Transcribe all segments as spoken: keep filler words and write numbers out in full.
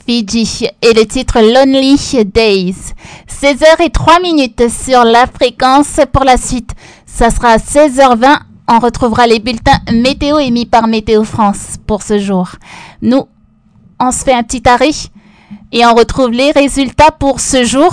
Fidji et le titre Lonely Days. seize heures zéro trois sur la fréquence. Pour la suite, ça sera à seize heures vingt. On retrouvera les bulletins météo émis par Météo France pour ce jour. Nous, on se fait un petit arrêt et on retrouve les résultats pour ce jour.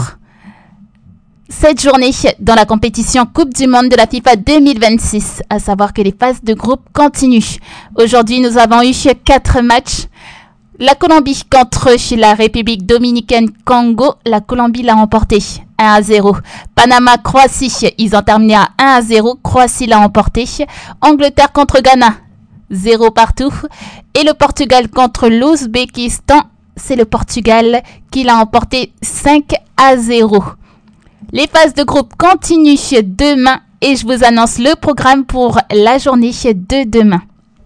Cette journée dans la compétition Coupe du Monde de la FIFA deux mille vingt-six, à savoir que les phases de groupe continuent. Aujourd'hui, nous avons eu quatre matchs. La Colombie contre la République dominicaine Congo. La Colombie l'a emporté un à zéro. Panama, Croatie, ils ont terminé à un à zéro. Croatie l'a emporté. Angleterre contre Ghana, zéro partout. Et le Portugal contre l'Ouzbékistan, c'est le Portugal qui l'a emporté cinq à zéro. Les phases de groupe continuent demain et je vous annonce le programme pour la journée de demain.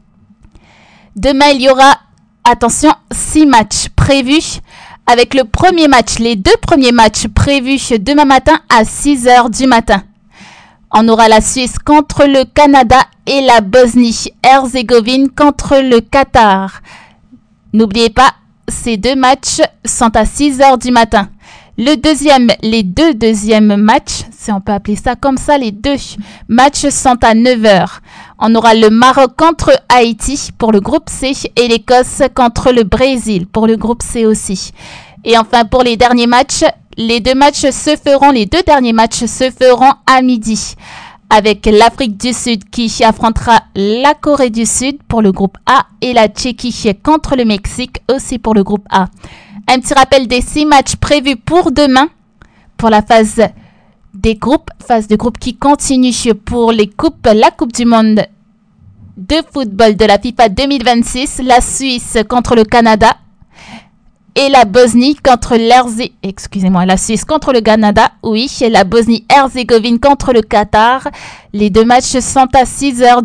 Demain, il y aura, attention, six matchs prévus avec le premier match, les deux premiers matchs prévus demain matin à six heures du matin. On aura la Suisse contre le Canada et la Bosnie-Herzégovine contre le Qatar. N'oubliez pas, ces deux matchs sont à six heures du matin. Le deuxième, les deux deuxièmes matchs, si on peut appeler ça comme ça, les deux matchs sont à neuf heures. On aura le Maroc contre Haïti pour le groupe C et l'Écosse contre le Brésil pour le groupe C aussi. Et enfin, pour les derniers matchs, les deux matchs se feront, les deux derniers matchs se feront à midi. Avec l'Afrique du Sud qui affrontera la Corée du Sud pour le groupe A et la Tchéquie contre le Mexique aussi pour le groupe A. Un petit rappel des six matchs prévus pour demain pour la phase des groupes, phase de groupe qui continue pour les coupes, la Coupe du Monde de football de la FIFA deux mille vingt-six, la Suisse contre le Canada et la Bosnie contre l'Herzé... Excusez-moi, la Suisse contre le Canada, oui, et la Bosnie-Herzégovine contre le Qatar. Les deux matchs sont à six heures